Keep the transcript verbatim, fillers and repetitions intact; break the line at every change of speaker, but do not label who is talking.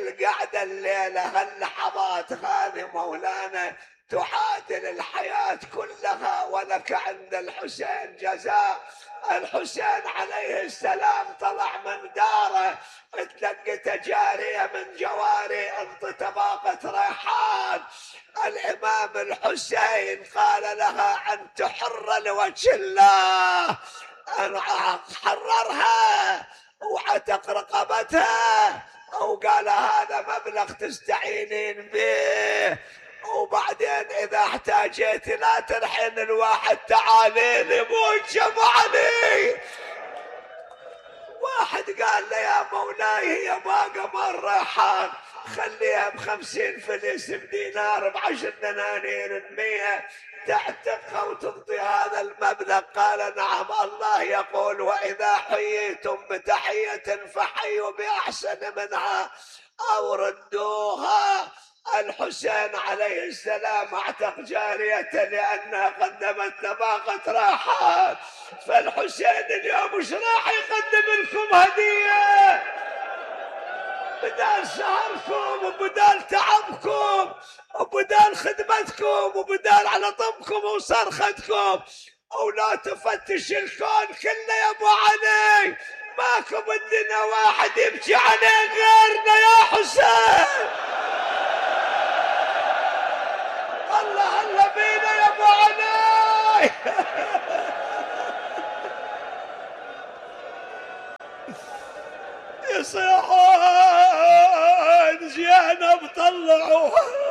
القعدة الليلة هاللحظات هذه مولانا تعادل الحياة كلها، ولك عند الحسين جزاء. الحسين عليه السلام طلع من داره، اتلقت جارية من جواري انت تباقة ريحان. الإمام الحسين قال لها أنت حرة لوجه الله، أنا حررها وعتق رقبتها، وقال هذا مبلغ تستعينين به، وبعدين إذا احتاجيت لا ترحين الواحد تعالي لي موجب علي. واحد قال له يا مولاي هي باقة مر ريحان، خليها بخمسين فلس بدينار بعشر دنانير بمية تعتقها وتعطي هذا المبلغ. قال نعم، الله يقول وإذا حييتم بتحية فحيوا بأحسن منها أو ردوها. الحسين عليه السلام اعتق جارية لأنها قدمت نباقة راحات، فالحسين اليوم وش راح يقدم لكم هدية بدال سهركم وبدال تعبكم وبدال خدمتكم وبدال على طبكم وصرختكم. ولا تفتش الكون كله يا ابو علي، ماكو بدنا واحد يبكي عليه غيرنا يا حسين. الله الله بينا يا ابو علي. يصيحون زينب طلعوها